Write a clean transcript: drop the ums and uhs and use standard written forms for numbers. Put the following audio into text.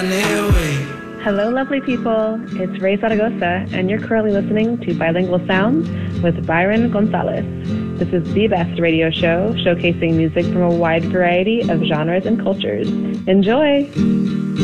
Hello, lovely people. It's Ray Zaragoza, and you're currently listening to Bilingual Sounds with Byron Gonzalez. This is the best radio show showcasing music from a wide variety of genres and cultures. Enjoy!